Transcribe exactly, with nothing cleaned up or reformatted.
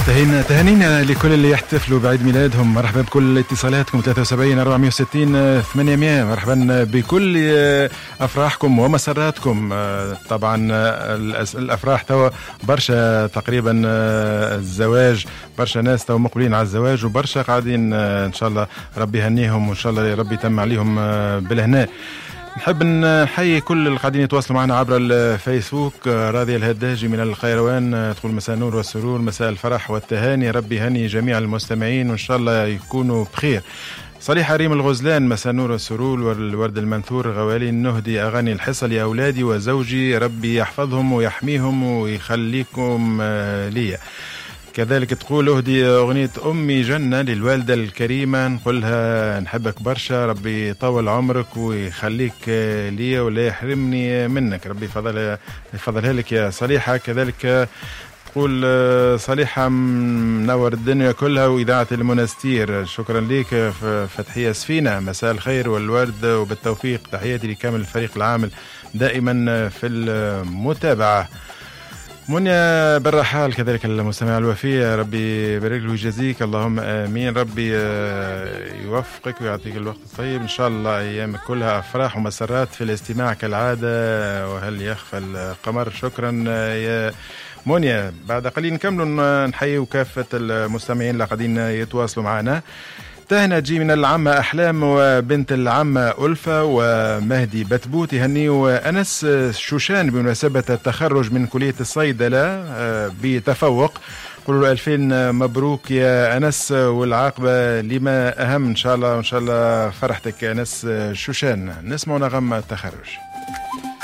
تهينا تهانينا لكل اللي يحتفلوا بعيد ميلادهم. مرحبا بكل اتصالاتكم ثلاثة وسبعين أربعمية وستين ثمانمية. مرحبا بكل أفراحكم ومسراتكم. طبعا الأفراح توا برشا، تقريبا الزواج برشا ناس توا مقبلين على الزواج، وبرشا قاعدين إن شاء الله ربي يهنيهم، وإن شاء الله ربي يتم عليهم بالهناء. نحب نحيي كل القاعدين يتواصلوا معنا عبر الفيسبوك. راضية الهداجي من القيروان تقول مساء النور والسرور، مساء الفرح والتهاني، ربي يهني جميع المستمعين وإن شاء الله يكونوا بخير. صليحة ريم الغزلان مساء النور والسرور والورد المنثور، غوالي نهدي أغاني الحصة لأولادي وزوجي، ربي يحفظهم ويحميهم ويخليكم لي. كذلك تقول أهدي أغنية أمي جنة للوالدة الكريمة، نقولها نحبك برشا، ربي يطول عمرك ويخليك لي ولا يحرمني منك، ربي يفضل يفضلها لك يا صليحة. كذلك تقول صليحة منور الدنيا كلها وإذاعة المنستير، شكرا لك. فتحية سفينة مساء الخير والورد وبالتوفيق، تحياتي لكامل الفريق العامل دائما في المتابعة. منيا بالرحال كذلك المستمع الوفي، ربي يبارك له ويجازيك، اللهم امين، ربي يوفقك ويعطيك الوقت الطيب ان شاء الله، ايامك كلها افراح ومسرات في الاستماع كالعاده، وهل يخفى القمر. شكرا يا منيا. بعد قليل نكملوا نحيي كافه المستمعين اللي قاعدين يتواصلوا معنا. تهنى تجي من العمة أحلام وبنت العمة ألفة ومهدي بتبوت، يهنيوا أنس شوشان بمناسبة التخرج من كلية الصيدلة بتفوق، قولوا ألفين مبروك يا أنس، والعاقبة لما أهم إن شاء الله، وإن شاء الله فرحتك يا أنس شوشان. نسمع نغم التخرج.